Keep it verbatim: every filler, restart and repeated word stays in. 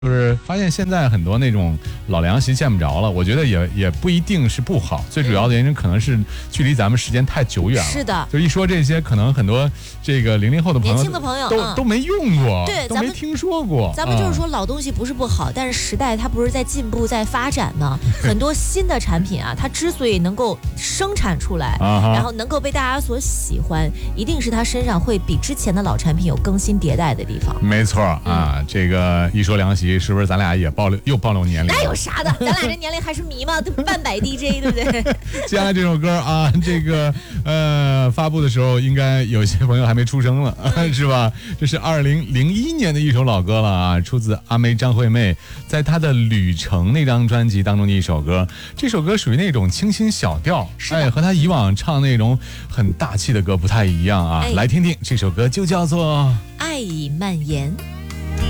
就是发现现在很多那种老凉席见不着了，我觉得也也不一定是不好，最主要的原因可能是距离咱们时间太久远了。 是的， 就一说这些，可能很多这个零零后的朋友、 年轻的朋友都、 嗯、 都没用过， 对， 都没听说过。 咱们就是说老东西不是不好，嗯、但是时代它不是在进步、在发展呢。很多新的产品啊，它之所以能够生产出来， 啊、 然后能够被大家所喜欢，一定是它身上会比之前的老产品有更新迭代的地方。 没错啊，嗯、这个一说凉席，是不是咱俩也暴露又暴露年龄？ 那有啥的？咱俩这年龄还是迷吗？半百 D J 对不对？ 接下来这首歌啊，这个呃发布的时候，应该有些朋友还没出生了，嗯、是吧？这是二零零一年的一首老歌了啊，出自阿妹张惠妹在她的《旅程》那张专辑当中的一首歌。这首歌属于那种清新小调，哎，和她以往唱那种很大气的歌不太一样啊。哎、来听听这首歌，就叫做《 爱已蔓延》。